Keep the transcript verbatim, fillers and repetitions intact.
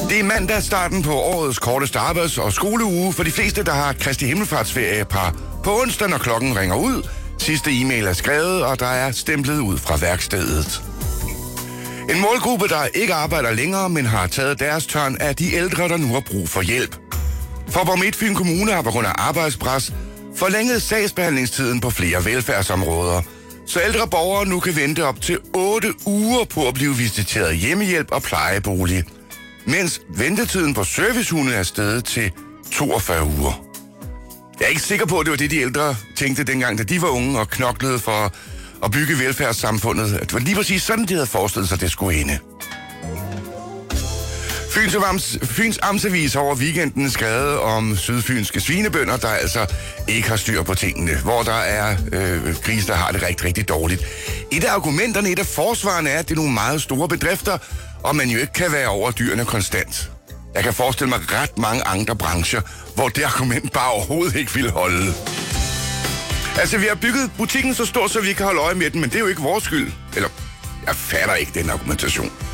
Det er mandag, starten på årets korteste arbejds- og skoleuge. For de fleste, der har Kristi Himmelfartsferie par på onsdag, når klokken ringer ud. Sidste e-mail er skrevet, og der er stemplet ud fra værkstedet. En målgruppe, der ikke arbejder længere, men har taget deres tørn, er de ældre, der nu har brug for hjælp. For Midtfyn Kommune har på grund af arbejdspres forlænget sagsbehandlingstiden på flere velfærdsområder, så ældre borgere nu kan vente op til otte uger på at blive visiteret hjemmehjælp og plejebolig, mens ventetiden på servicehunde er steget til toogfyrre uger. Jeg er ikke sikker på, at det var det, de ældre tænkte dengang, da de var unge og knoklede for at bygge velfærdssamfundet. At det var lige præcis sådan, de havde forestillet sig, det skulle ende. Fyns, Amts, Fyns Amtsavis over weekenden skrevet om sydfynske svinebønder, der altså ikke har styr på tingene, hvor der er øh, grise, der har det rigtig, rigtig dårligt. Et af argumenterne, et af forsvarene er, at det er nogle meget store bedrifter, og man jo ikke kan være over dyrene konstant. Jeg kan forestille mig ret mange andre brancher, hvor det argument bare overhovedet ikke vil holde. Altså, vi har bygget butikken så stor, så vi kan holde øje med den, men det er jo ikke vores skyld. Eller, jeg fatter ikke den argumentation.